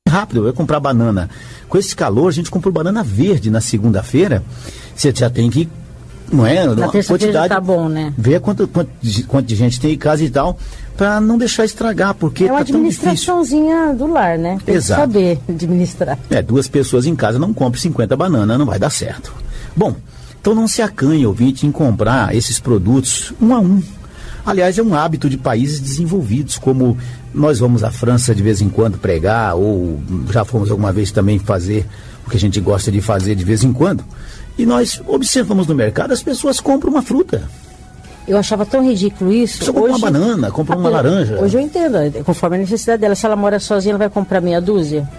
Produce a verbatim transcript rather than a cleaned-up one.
rápido, vai comprar banana. Com esse calor, a gente comprou banana verde na segunda-feira. Você já tem que, não é? Na terça-feira já tá bom, né? Ver quanto, quanto, de, quanto de gente tem em casa e tal, para não deixar estragar, porque é uma tá tão difícil. administraçãozinha do lar, né? Tem Exato. que saber administrar. É, duas pessoas em casa não compram cinquenta bananas, não vai dar certo. Bom, então não se acanhe, ouvinte, em comprar esses produtos um a um. Aliás, é um hábito de países desenvolvidos, como nós vamos à França de vez em quando pregar, ou já fomos alguma vez também fazer o que a gente gosta de fazer de vez em quando. E nós observamos no mercado, as pessoas compram uma fruta. Eu achava tão ridículo isso. Você compra uma banana, compra uma laranja. Hoje eu entendo, conforme a necessidade dela. Se ela mora sozinha, ela vai comprar meia dúzia.